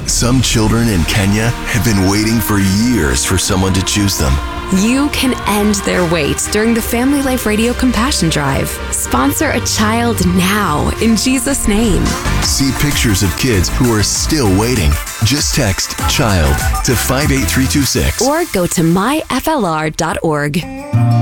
Some children in Kenya have been waiting for years for someone to choose them. You can end their wait during the Family Life Radio Compassion Drive. Sponsor a child now in Jesus' name. See pictures of kids who are still waiting. Just text CHILD to 58326. Or go to myflr.org.